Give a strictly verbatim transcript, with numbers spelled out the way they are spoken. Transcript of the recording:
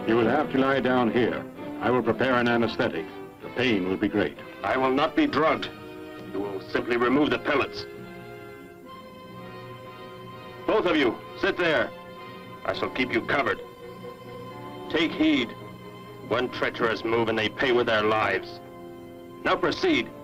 You will have to lie down here. I will prepare an anesthetic. The pain will be great. I will not be drugged. You will simply remove the pellets. Both of you, sit there. I shall keep you covered. Take heed. One treacherous move and they pay with their lives. Now proceed.